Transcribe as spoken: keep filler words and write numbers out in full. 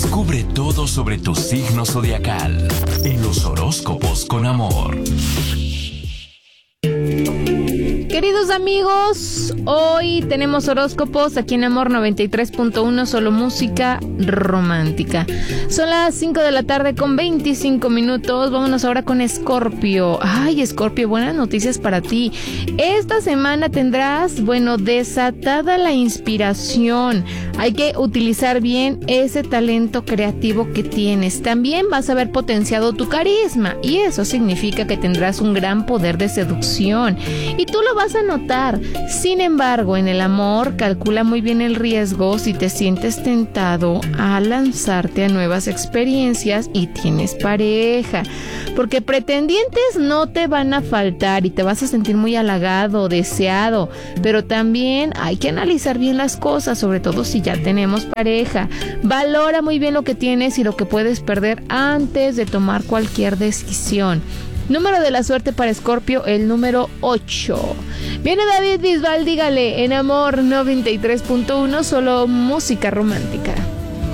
Descubre todo sobre tu signo zodiacal en los horóscopos con Amor. Queridos amigos, hoy tenemos horóscopos aquí en Amor noventa y tres punto uno, solo música romántica. Son las cinco de la tarde con veinticinco minutos. Vámonos ahora con Escorpio. Ay, Escorpio, buenas noticias para ti. Esta semana tendrás, bueno, desatada la inspiración. Hay que utilizar bien ese talento creativo que tienes. También vas a ver potenciado tu carisma y eso significa que tendrás un gran poder de seducción y tú lo vas a notar. Sin embargo, en el amor, calcula muy bien el riesgo si te sientes tentado a lanzarte a nuevas experiencias y tienes pareja, porque pretendientes no te van a faltar y te vas a sentir muy halagado, deseado, pero también hay que analizar bien las cosas, sobre todo si ya tenemos pareja. Valora muy bien lo que tienes y lo que puedes perder antes de tomar cualquier decisión. Número de la suerte para Escorpio, el número ocho. Viene David Bisbal, dígale, en Amor noventa y tres punto uno, solo música romántica.